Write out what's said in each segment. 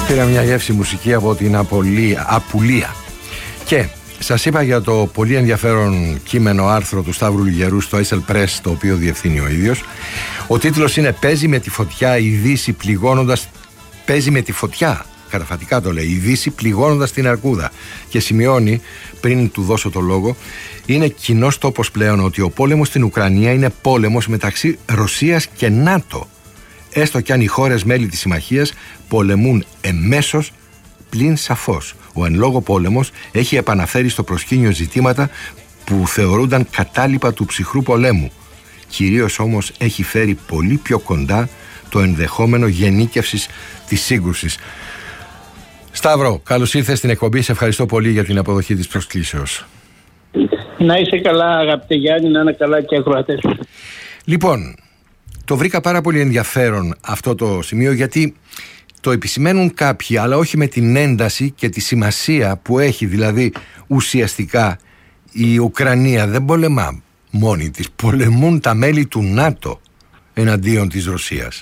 Πήρα μια γεύση μουσική από την Απουλία. Και σας είπα για το πολύ ενδιαφέρον κείμενο άρθρο του Σταύρου Λιγερού στο Esel Press, το οποίο διευθύνει ο ίδιος. Ο τίτλος είναι «Παίζει με τη φωτιά η Δύση πληγώνοντας». Παίζει με τη φωτιά, καταφατικά το λέει, η Δύση πληγώνοντας την Αρκούδα. Και σημειώνει, πριν του δώσω το λόγο, είναι κοινός τόπος πλέον ότι ο πόλεμος στην Ουκρανία είναι πόλεμος μεταξύ Ρωσίας και ΝΑΤΟ. Έστω κι αν οι χώρες μέλη της συμμαχίας πολεμούν εμέσως, πλην σαφώς ο εν λόγω πόλεμος έχει επαναφέρει στο προσκήνιο ζητήματα που θεωρούνταν κατάλοιπα του ψυχρού πολέμου. Κυρίως όμως έχει φέρει πολύ πιο κοντά το ενδεχόμενο γενίκευσης της σύγκρουσης. Σταύρο, καλώς ήρθες στην εκπομπή. Σε ευχαριστώ πολύ για την αποδοχή της προσκλήσεως. Να είσαι καλά, αγαπητέ Γιάννη, να είναι καλά και ακροατές. Λοιπόν, το βρήκα πάρα πολύ ενδιαφέρον αυτό το σημείο, γιατί το επισημαίνουν κάποιοι, αλλά όχι με την ένταση και τη σημασία που έχει. Δηλαδή, ουσιαστικά η Ουκρανία δεν πολεμά μόνη της, πολεμούν τα μέλη του ΝΑΤΟ εναντίον της Ρωσίας.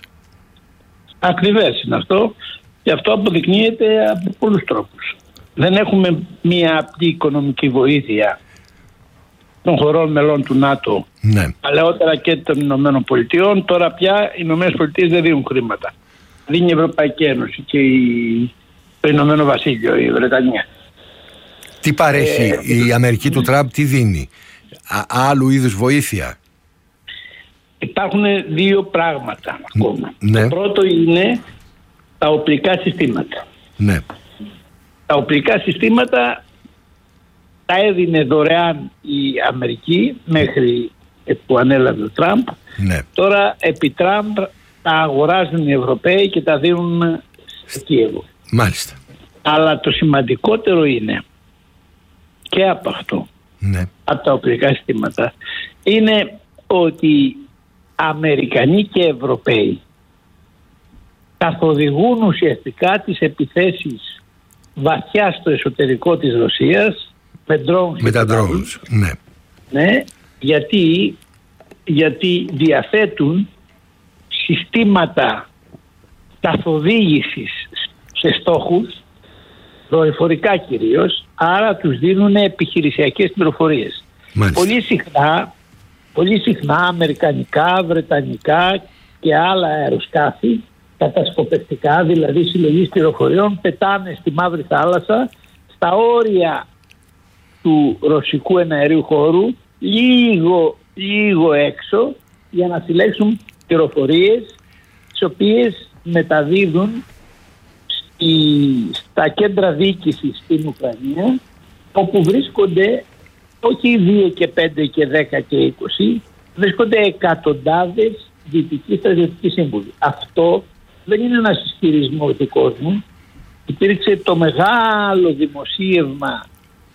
Ακριβές είναι αυτό, και αυτό αποδεικνύεται από πολλούς τρόπους. Δεν έχουμε μία απλή οικονομική βοήθεια των χωρών μελών του ΝΑΤΟ, ναι, παλαιότερα και των Ηνωμένων Πολιτειών. Τώρα πια οι Ηνωμένες Πολιτείες δεν δίνουν χρήματα. Δίνει η Ευρωπαϊκή Ένωση και το Ηνωμένο Βασίλειο, η Βρετανία. Τι παρέχει η Αμερική του Τραμπ, τι δίνει, άλλου είδους βοήθεια? Υπάρχουν δύο πράγματα ακόμα. Ναι. Το πρώτο είναι τα οπλικά συστήματα. Ναι. Τα οπλικά συστήματα τα έδινε δωρεάν η Αμερική μέχρι που ανέλαβε ο Τραμπ. Ναι. Τώρα επί Τραμπ τα αγοράζουν οι Ευρωπαίοι και τα δίνουν στο Κίεβο. Μάλιστα. Αλλά το σημαντικότερο είναι και από αυτό, ναι, από τα οπλικά συστήματα, είναι ότι Αμερικανοί και Ευρωπαίοι καθοδηγούν ουσιαστικά τις επιθέσεις βαθιά στο εσωτερικό της Ρωσίας με τα drones. Ναι. Ναι, γιατί διαθέτουν συστήματα καθοδήγησης σε στόχους, δορυφορικά κυρίως, άρα τους δίνουν επιχειρησιακές πληροφορίες. Πολύ συχνά αμερικανικά, βρετανικά και άλλα αεροσκάφη κατασκοπευτικά, δηλαδή συλλογής πληροφοριών, πετάνε στη Μαύρη Θάλασσα, στα όρια του ρωσικού εναερίου χώρου, λίγο έξω, για να συλλέξουν πληροφορίες, τις οποίες μεταδίδουν στα κέντρα διοίκησης στην Ουκρανία, όπου βρίσκονται όχι 2 και 5 και 10 και 20, βρίσκονται εκατοντάδες δυτικοί στρατιωτικοί σύμβουλοι. Αυτό δεν είναι ένας ισχυρισμός δικός μου. Υπήρξε το μεγάλο δημοσίευμα,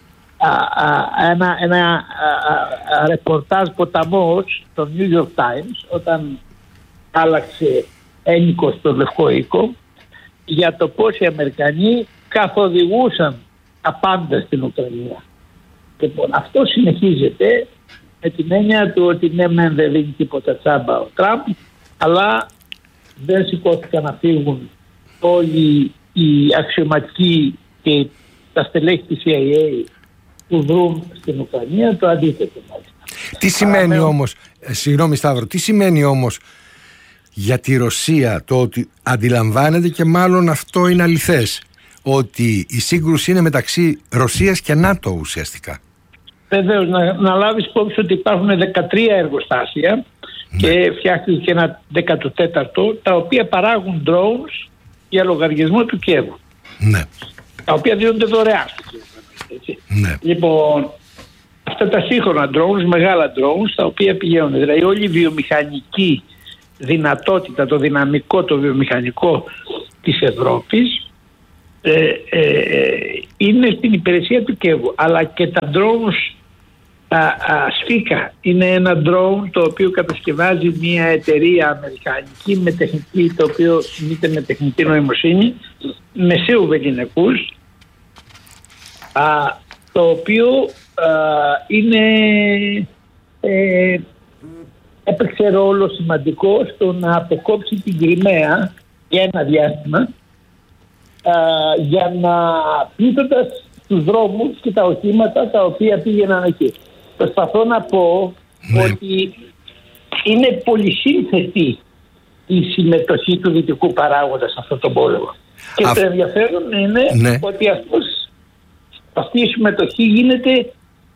ένα ρεπορτάζ ποταμός στο New York Times, όταν άλλαξε ένικο στο Λευκό Οίκο, για το πώς οι Αμερικανοί καθοδηγούσαν τα πάντα στην Ουκρανία. Λοιπόν, αυτό συνεχίζεται με την έννοια του ότι ναι, δεν δίνει τίποτα τσάμπα ο Τραμπ, αλλά δεν σηκώθηκαν να φύγουν όλοι οι αξιωματικοί και τα στελέχη της CIA που δρούν στην Ουκρανία, το αντίθετο μάλιστα. Τι σημαίνει όμως, συγγνώμη Σταύρο, τι σημαίνει όμως για τη Ρωσία το ότι αντιλαμβάνεται, και μάλλον αυτό είναι αληθές, ότι η σύγκρουση είναι μεταξύ Ρωσίας και ΝΑΤΟ ουσιαστικά? Βεβαίως, να λάβεις υπόψη ότι υπάρχουν 13 εργοστάσια, ναι, και φτιάχτηκε και ένα 14ο, τα οποία παράγουν drones για λογαριασμό του Κιέβου. Ναι. Τα οποία δίνονται δωρεάν στο Κιέβου. Ναι. Λοιπόν, αυτά τα σύγχρονα drones, μεγάλα drones, τα οποία πηγαίνουν, δηλαδή όλη η βιομηχανική δυνατότητα, το δυναμικό, το βιομηχανικό της Ευρώπης είναι στην υπηρεσία του Κιέβου. Αλλά και τα drones, τα Σφίκα, είναι ένα drone το οποίο κατασκευάζει μια εταιρεία αμερικανική με τεχνική, το οποίο κινείται με τεχνητή νοημοσύνη, μεσαίου βεληνικούς, το οποίο έπαιξε ρόλο σημαντικό στο να αποκόψει την Κριμαία για ένα διάστημα, για να πλήττοντας τους δρόμους και τα οχήματα τα οποία πήγαιναν εκεί. Προσπαθώ να πω ότι είναι πολυσύνθετη η συμμετοχή του δυτικού παράγοντα σε αυτόν τον πόλεμο. Και το ενδιαφέρον είναι ότι αυτή η συμμετοχή γίνεται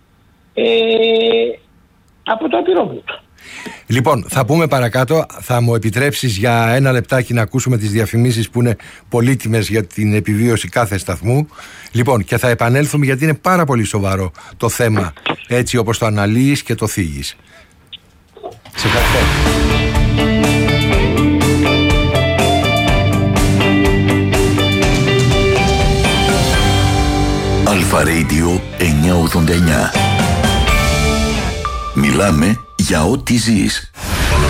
από το απειρόβλητο. Λοιπόν, θα πούμε παρακάτω, θα μου επιτρέψεις για ένα λεπτάκι να ακούσουμε τις διαφημίσεις που είναι πολύτιμες για την επιβίωση κάθε σταθμού. Λοιπόν, και θα επανέλθουμε γιατί είναι πάρα πολύ σοβαρό το θέμα, έτσι όπως το αναλύεις και το θίγεις. Σε ευχαριστώ. Αλφα Radio 989. Μιλάμε για ό,τι ζεις.